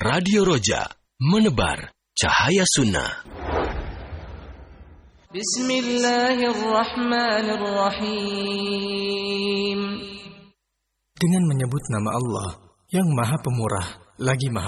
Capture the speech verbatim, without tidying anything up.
Radio Roja, menebar cahaya sunnah. Bismillahirrahmanirrahim. Dengan menyebut nama Allah yang Maha Pemurah lagi Maha